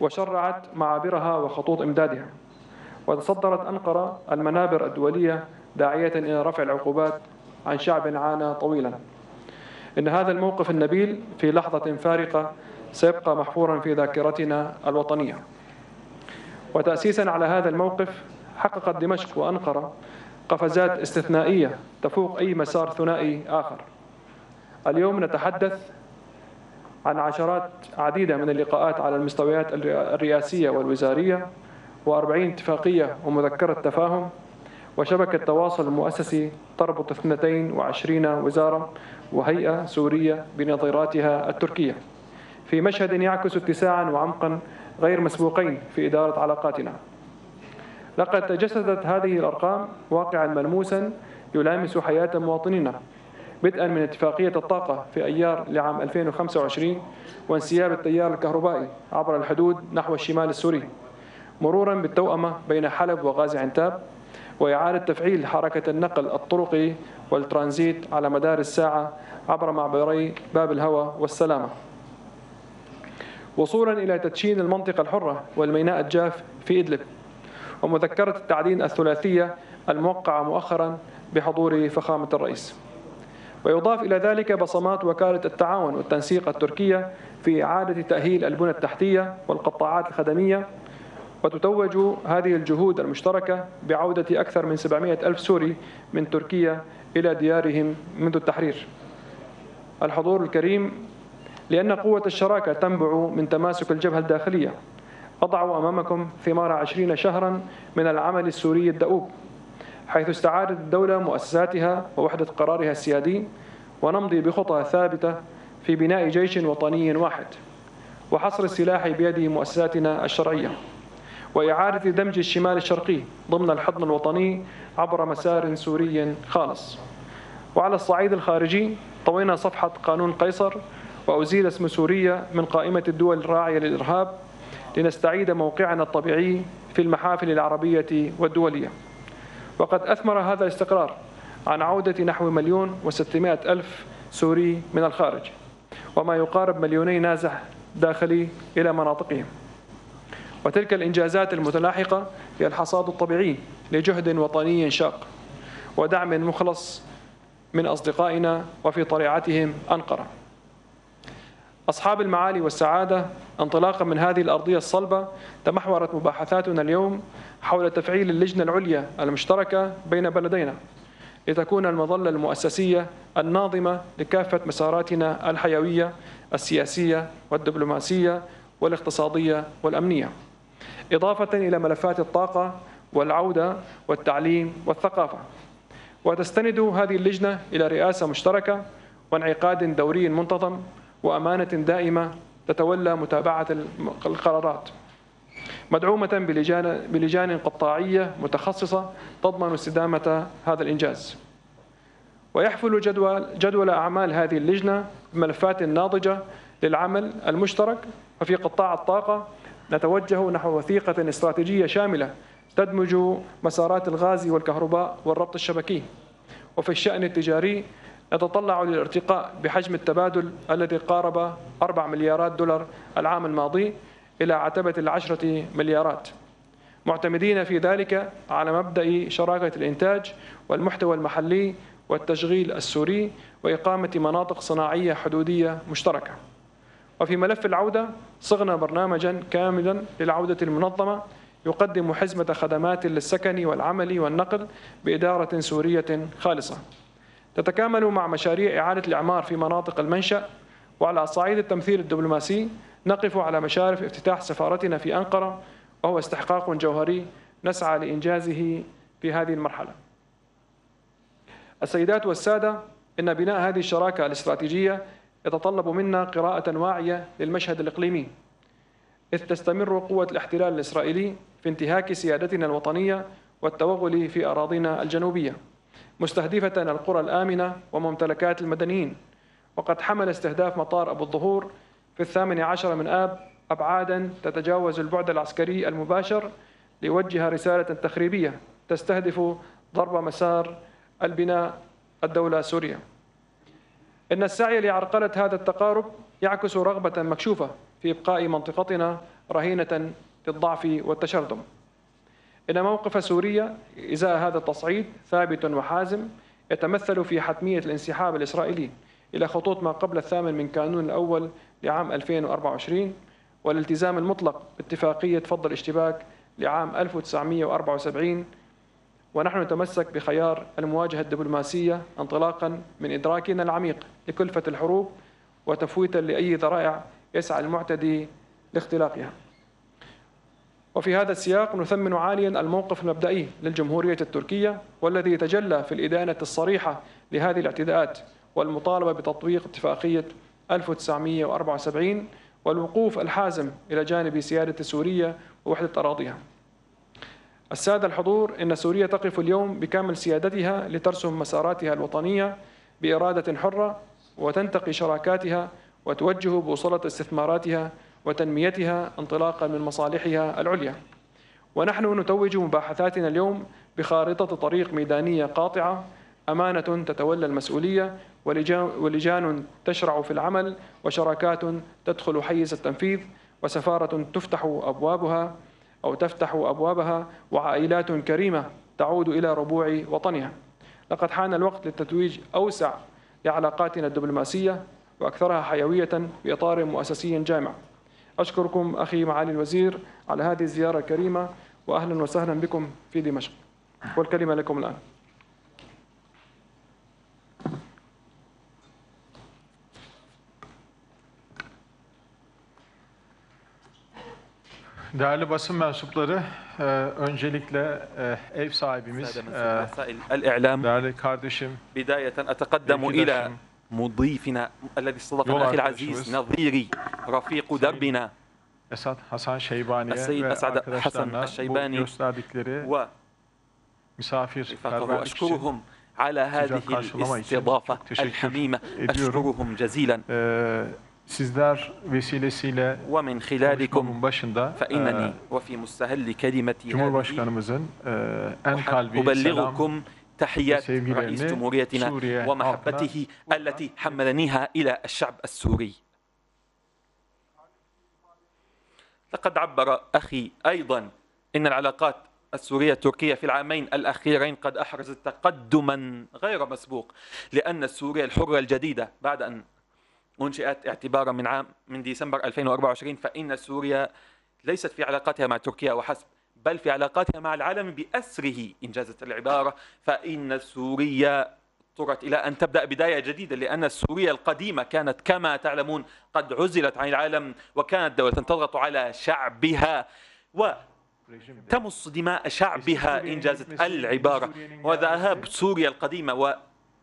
وشرعت معابرها وخطوط إمدادها، وتصدرت أنقرة المنابر الدولية داعية إلى رفع العقوبات عن شعب عانى طويلا. إن هذا الموقف النبيل في لحظة فارقة سيبقى محفورا في ذاكرتنا الوطنية. وتأسيسا على هذا الموقف حققت دمشق وأنقرة قفزات استثنائية تفوق أي مسار ثنائي آخر. اليوم نتحدث عن عشرات عديدة من اللقاءات على المستويات الرئاسية والوزارية، و40 اتفاقية ومذكرة تفاهم، وشبكة تواصل مؤسسي تربط 22 وزارة وهيئة سورية بنظيراتها التركية، في مشهد يعكس اتساعا وعمقا غير مسبوقين في إدارة علاقاتنا. لقد تجسدت هذه الأرقام واقعا ملموسا يلامس حياة مواطنينا، بدءا من اتفاقية الطاقة في أيار لعام 2025 وانسياب التيار الكهربائي عبر الحدود نحو الشمال السوري، مرورا بالتوأمة بين حلب وغازي عنتاب، وإعادة تفعيل حركة النقل الطرقي والترانزيت على مدار الساعة عبر معبري باب الهوى والسلامة، وصولا إلى تدشين المنطقة الحرة والميناء الجاف في إدلب، ومذكرة التعدين الثلاثية الموقعة مؤخرا بحضور فخامة الرئيس. ويضاف إلى ذلك بصمات وكالة التعاون والتنسيق التركية في إعادة تأهيل البنى التحتية والقطاعات الخدمية، وتتوج هذه الجهود المشتركة بعودة أكثر من 700 ألف سوري من تركيا إلى ديارهم منذ التحرير. الحضور الكريم، لأن قوة الشراكة تنبع من تماسك الجبهة الداخلية، أضع أمامكم ثمار 20 شهرا من العمل السوري الدؤوب، حيث استعادت الدولة مؤسساتها ووحدة قرارها السيادي، ونمضي بخطى ثابتة في بناء جيش وطني واحد، وحصر السلاح بيد مؤسساتنا الشرعية، وإعادة دمج الشمال الشرقي ضمن الحضن الوطني عبر مسار سوري خالص. وعلى الصعيد الخارجي طوينا صفحة قانون قيصر، وأزيل اسم سوريا من قائمة الدول الراعية للإرهاب لنستعيد موقعنا الطبيعي في المحافل العربية والدولية. وقد أثمر هذا الاستقرار عن عودة نحو 1,600,000 سوري من الخارج، وما يقارب 2,000,000 نازح داخلي إلى مناطقهم. وتلك الإنجازات المتلاحقة هي الحصاد الطبيعي لجهد وطني شاق ودعم مخلص من أصدقائنا وفي طليعتهم أنقرة. أصحاب المعالي والسعادة، انطلاقا من هذه الأرضية الصلبة تمحورت مباحثاتنا اليوم حول تفعيل اللجنة العليا المشتركة بين بلدينا، لتكون المظلة المؤسسية الناظمة لكافة مساراتنا الحيوية السياسية والدبلوماسية والاقتصادية والأمنية، إضافة إلى ملفات الطاقة والعودة والتعليم والثقافة. وتستند هذه اللجنة إلى رئاسة مشتركة وانعقاد دوري منتظم وأمانة دائمة تتولى متابعة القرارات، مدعومة بلجان قطاعية متخصصة تضمن استدامة هذا الإنجاز. ويحفل جدول أعمال هذه اللجنة بملفات ناضجة للعمل المشترك. ففي قطاع الطاقة نتوجه نحو وثيقة استراتيجية شاملة تدمج مسارات الغاز والكهرباء والربط الشبكي. وفي الشأن التجاري نتطلع للارتقاء بحجم التبادل الذي قارب 4 مليارات دولار العام الماضي إلى عتبة 10 مليارات، معتمدين في ذلك على مبدأ شراكة الإنتاج والمحتوى المحلي والتشغيل السوري وإقامة مناطق صناعية حدودية مشتركة. وفي ملف العودة صغنا برنامجا كاملا للعودة المنظمة يقدم حزمة خدمات للسكن والعمل والنقل بإدارة سورية خالصة، تتكامل مع مشاريع إعادة الإعمار في مناطق المنشأ. وعلى صعيد التمثيل الدبلوماسي نقف على مشارف افتتاح سفارتنا في أنقرة، وهو استحقاق جوهري نسعى لإنجازه في هذه المرحلة. السيدات والسادة، إن بناء هذه الشراكة الاستراتيجية يتطلب منا قراءة واعية للمشهد الإقليمي، إذ تستمر قوة الاحتلال الإسرائيلي في انتهاك سيادتنا الوطنية والتوغل في أراضينا الجنوبية، مستهدفة القرى الآمنة وممتلكات المدنيين. وقد حمل استهداف مطار أبو الظهور في 18 من آب أبعاداً تتجاوز البعد العسكري المباشر ليوجه رسالة تخريبية تستهدف ضرب مسار البناء الدولة سوريا. إن السعي لعرقلة هذا التقارب يعكس رغبة مكشوفة في إبقاء منطقتنا رهينة للضعف والتشرذم. إن موقف سوريا إزاء هذا التصعيد ثابت وحازم، يتمثل في حتمية الانسحاب الإسرائيلي إلى خطوط ما قبل 8 من كانون الأول لعام 2024 والالتزام المطلق باتفاقية فض الاشتباك لعام 1974. ونحن نتمسك بخيار المواجهة الدبلوماسية انطلاقا من إدراكنا العميق لكلفة الحروب وتفويتا لأي ذرائع يسعى المعتدي لاختلاقها. وفي هذا السياق نثمن عاليا الموقف المبدئي للجمهورية التركية والذي يتجلى في الإدانة الصريحة لهذه الاعتداءات والمطالبة بتطبيق اتفاقية 1974 والوقوف الحازم إلى جانب سيادة سوريا ووحدة أراضيها. السادة الحضور، إن سوريا تقف اليوم بكامل سيادتها لترسم مساراتها الوطنية بإرادة حرة وتنتقي شراكاتها وتوجه بوصلة استثماراتها وتنميتها انطلاقا من مصالحها العليا. ونحن نتوج مباحثاتنا اليوم بخارطة طريق ميدانية قاطعة، أمانة تتولى المسؤولية، ولجان تشرع في العمل، وشراكات تدخل حيز التنفيذ، وسفارة تفتح أبوابها، وعائلات كريمة تعود إلى ربوع وطنها. لقد حان الوقت للتتويج أوسع لعلاقاتنا الدبلوماسية وأكثرها حيوية بإطار مؤسسي جامع. أشكركم أخي معالي الوزير على هذه الزيارة الكريمة، وأهلا وسهلا بكم في دمشق. والكلمة لكم الآن. Değerli basın mensupları, öncelikle ev sahibimiz, değerli kardeşim, بداية أتقدم إلى مضيفنا الذي استضافنا أخي العزيز نظيري رفيق دربنا Esad Hasan Şeybani'ye السيد ve أسعد حسن arkadaşlarına bu الشيباني gösterdikleri misafirperverlik için وأشكرهم على هذه الاستضافة الحميمة. أشكرهم جزيلا. Sizler vesilesiyle ومن konuşmamın خلالكم başında فإنني وفي مستهل كلمتي Cumhurbaşkanımızın en kalbi selam أبلغكم تحيات رئيس جمهوريتنا ومحبته التي حملنيها إلى الشعب السوري. لقد عبر أخي أيضا إن العلاقات السورية التركية في العامين الأخيرين قد أحرزت تقدما غير مسبوق، لأن سوريا الحرة الجديدة بعد أن أنشئت اعتبارا من ديسمبر 2024 فإن سوريا ليست في علاقاتها مع تركيا وحسب، بل في علاقاتها مع العالم بأسره إن جازت العبارة. فإن سوريا اضطرت إلى أن تبدأ بداية جديدة، لأن سوريا القديمة كانت كما تعلمون قد عزلت عن العالم، وكانت دولة تضغط على شعبها وتمص دماء شعبها إن جازت العبارة. وذهاب سوريا القديمة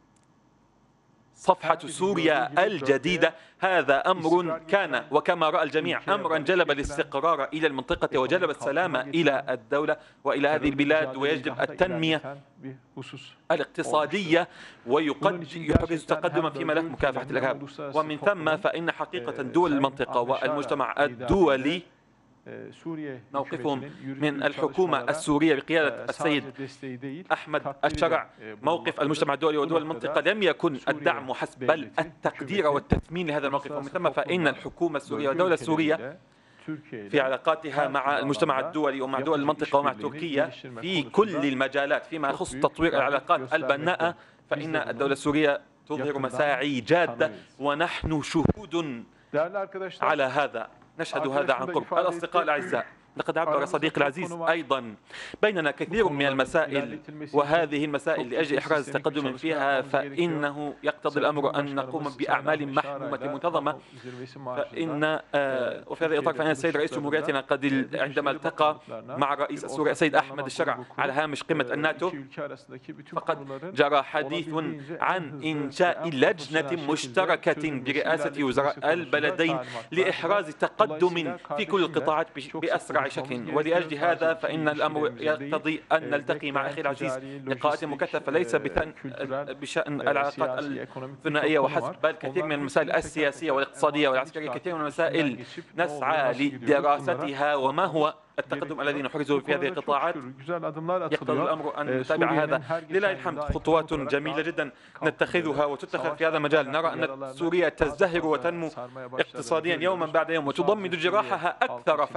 صفحة سوريا الجديدة هذا أمر كان وكما رأى الجميع أمرا جلب الاستقرار إلى المنطقة وجلب السلام إلى الدولة وإلى هذه البلاد، ويجلب التنمية الاقتصادية ويحرز تقدما في ملف مكافحة الإرهاب. ومن ثم فإن حقيقة دول المنطقة والمجتمع الدولي موقفهم من الحكومة السورية بقيادة السيد أحمد الشرع، موقف المجتمع الدولي ودول المنطقة لم يكن الدعم وحسب بل التقدير والتثمين لهذا الموقف. ومن ثم فإن الحكومة السورية والدولة السورية في علاقاتها مع المجتمع الدولي ومع دول المنطقة ومع تركيا في كل المجالات فيما يخص تطوير العلاقات البناءة، فإن الدولة السورية تظهر مساعي جادة ونحن شهود على هذا، نشهد هذا عن قرب. الأصدقاء الأعزاء، لقد عبر صديقي العزيز أيضا بيننا كثير من المسائل، وهذه المسائل لأجل إحراز تقدم فيها فإنه يقتضي الأمر أن نقوم بأعمال محمومة منتظمة. فإن وفي هذا الإطار فإن السيد رئيس جمهوريتنا قد عندما التقى مع الرئيس السوري السيد أحمد الشرع على هامش قمة الناتو فقد جرى حديث عن إنشاء لجنة مشتركة برئاسة وزراء البلدين لإحراز تقدم في كل القطاعات بأسرع شكل. ولأجل هذا فإن الأمر يقتضي أن نلتقي مع أخي العزيز لقاءات مكثفة ليس بشأن العلاقات الثنائية وحسب، بل كثير من المسائل السياسية والاقتصادية والعسكرية، كثير من المسائل نسعى لدراستها وما هو التقدم الذي نحرزه في هذه القطاعات. يقتضي الأمر أن نتابع هذا. لله الحمد خطوات جميلة جدا نتخذها وتتخذ في هذا المجال. نرى أن سوريا تزدهر وتنمو اقتصاديا يوما بعد يوم وتضمد جراحها أكثر